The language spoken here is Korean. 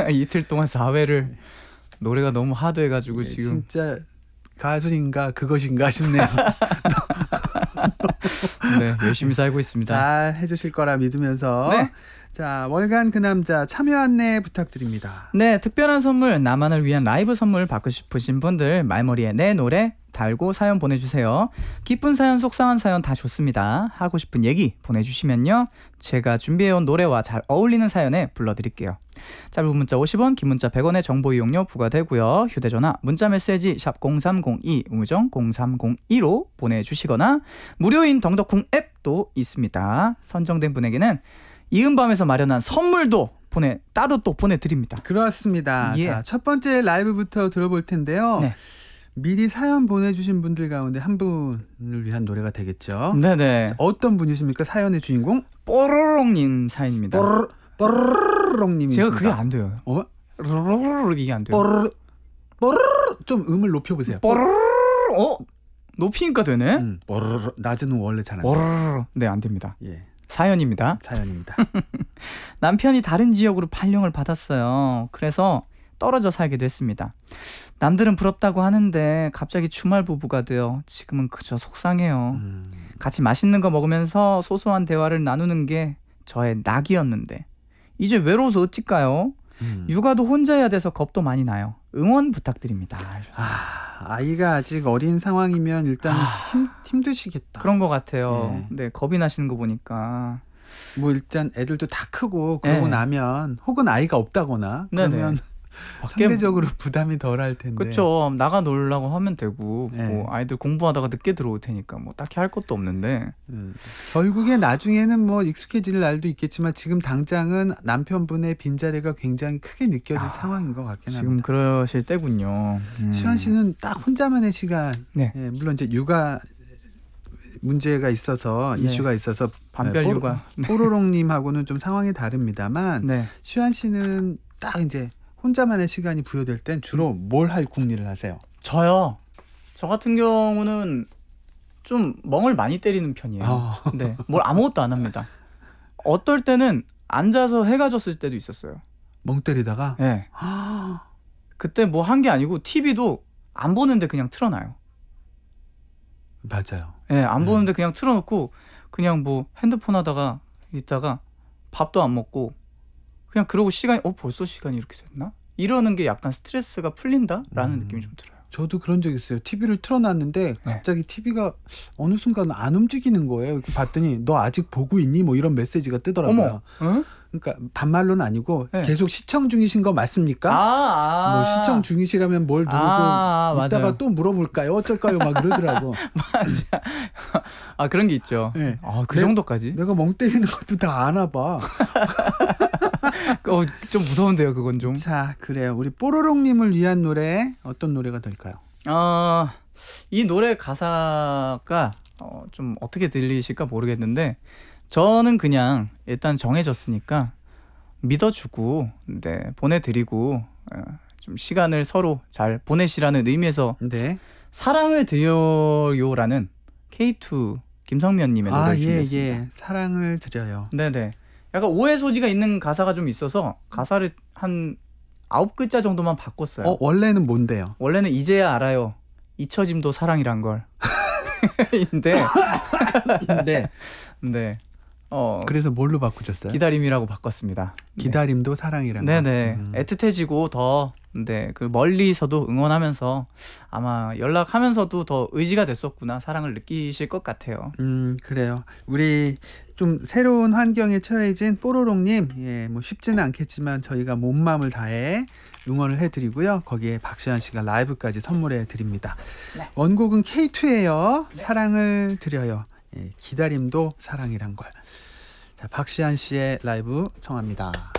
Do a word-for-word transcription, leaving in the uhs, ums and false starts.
이틀 동안 사 회를 노래가 너무 하드해가지고 네, 지금 진짜 가수인가 그것인가 싶네요. 네, 열심히 살고 있습니다. 잘 해주실 거라 믿으면서 네. 자, 월간 그 남자 참여 안내 부탁드립니다. 네, 특별한 선물, 나만을 위한 라이브 선물 받고 싶으신 분들 말머리에 내 노래 달고 사연 보내주세요. 기쁜 사연, 속상한 사연 다 좋습니다. 하고 싶은 얘기 보내주시면요, 제가 준비해온 노래와 잘 어울리는 사연에 불러드릴게요. 짧은 문자 오십 원, 긴 문자 백 원의 정보 이용료 부과되고요. 휴대전화 문자메시지 샵 공삼공이, 우정 공삼공이로 보내주시거나 무료인 덩덕쿵 앱도 있습니다. 선정된 분에게는 이은밤에서 마련한 선물도 보내 따로 또 보내드립니다. 그렇습니다. 예. 자, 첫 번째 라이브부터 들어볼 텐데요. 네. 미리 사연 보내주신 분들 가운데 한 분을 위한 노래가 되겠죠. 네네. 자, 어떤 분이십니까? 사연의 주인공? 뽀로롱님 사연입니다. 뽀르 뽀르롱님이십니다. 제가 그게 안 돼요. 어? 뽀로로 이게 안 돼요. 뽀르 뽀르 좀 음을 높여보세요. 뽀로로 어 높이니까 되네. 음, 뽀르 낮은 음 원래 잘 안 돼요. 뽀로로 네안 됩니다. 예, 사연입니다. 사연입니다. 남편이 다른 지역으로 발령을 받았어요. 그래서 떨어져 살게 됐습니다. 남들은 부럽다고 하는데 갑자기 주말 부부가 되어 지금은 그저 속상해요. 음, 같이 맛있는 거 먹으면서 소소한 대화를 나누는 게 저의 낙이었는데 이제 외로워서 어찌까요? 음. 육아도 혼자 해야 돼서 겁도 많이 나요. 응원 부탁드립니다. 아, 아이가 아직 어린 상황이면 일단 힘, 힘드시겠다. 그런 것 같아요. 예. 네, 겁이 나시는 거 보니까. 뭐 일단 애들도 다 크고 그러고 네. 나면 혹은 아이가 없다거나 네네. 그러면 밖에 상대적으로 부담이 덜할 텐데. 그렇죠. 나가 놀라고 하면 되고 네. 뭐 아이들 공부하다가 늦게 들어올 테니까 뭐 딱히 할 것도 없는데. 음, 결국에 나중에는 뭐 익숙해질 날도 있겠지만 지금 당장은 남편분의 빈자리가 굉장히 크게 느껴질 아, 상황인 것 같긴 지금 합니다. 그러실 때군요. 음. 시환 씨는 딱 혼자만의 시간. 네. 예, 물론 이제 육아 문제가 있어서 네. 이슈가 있어서 반별 뽀- 육아. 뽀로롱님하고는 좀 상황이 다릅니다만 네. 시환 씨는 딱 이제 혼자만의 시간이 부여될 땐 주로 뭘 할 궁리를 하세요? 저요. 저 같은 경우는 좀 멍을 많이 때리는 편이에요. 어. 네. 뭘 아무것도 안 합니다. 어떨 때는 앉아서 해가 졌을 때도 있었어요. 멍 때리다가 네. 아, 그때 뭐 한 게 아니고 티비도 안 보는데 그냥 틀어놔요. 맞아요. 예, 안 음. 보는데 그냥 틀어놓고 그냥 뭐 핸드폰 하다가 있다가 밥도 안 먹고 그냥 그러고 시간이 어 벌써 시간이 이렇게 됐나? 이러는 게 약간 스트레스가 풀린다라는 음. 느낌이 좀 들어요. 저도 그런 적 있어요. 티비를 틀어놨는데 갑자기 티비가 어느 순간 안 움직이는 거예요. 이렇게 봤더니 너 아직 보고 있니? 뭐 이런 메시지가 뜨더라고요. 어머, 응? 그러니까 반말로는 아니고 네. 계속 시청 중이신 거 맞습니까? 아, 아, 뭐 시청 중이시라면 뭘 누르고 아, 이따가 맞아요. 또 물어볼까요? 어쩔까요? 막 그러더라고. 맞아. 아 그런 게 있죠. 네. 아, 그 내- 정도까지? 내가 멍 때리는 것도 다 아나 봐. 어, 좀 무서운데요, 그건 좀. 자, 그래요. 우리 뽀로롱님을 위한 노래 어떤 노래가 될까요? 어, 이 노래 가사가 어, 좀 어떻게 들리실까 모르겠는데 저는 그냥 일단 정해졌으니까 믿어주고 네, 보내드리고 어, 좀 시간을 서로 잘 보내시라는 의미에서 네. 사랑을 드려요라는 케이투 김성면님의 노래를 아, 예, 준비했습니다. 예. 사랑을 드려요. 네네. 약간 오해 소지가 있는 가사가 좀 있어서 가사를 한 아홉 글자 정도만 바꿨어요. 어, 원래는 뭔데요? 원래는 이제야 알아요. 잊혀짐도 사랑이란 걸. 인데, 네. 네. 어, 그래서 뭘로 바꾸셨어요? 기다림이라고 바꿨습니다. 네. 기다림도 사랑이란 거. 네네. 음. 애틋해지고 더, 네. 그 멀리서도 응원하면서 아마 연락하면서도 더 의지가 됐었구나. 사랑을 느끼실 것 같아요. 음, 그래요. 우리 좀 새로운 환경에 처해진 뽀로롱님, 예, 뭐 쉽지는 않겠지만 저희가 온 마음을 다해 응원을 해드리고요. 거기에 박시환 씨가 라이브까지 선물해 드립니다. 네. 원곡은 케이투예요. 사랑을 드려요. 예, 기다림도 사랑이란 걸. 자, 박시환 씨의 라이브 청합니다.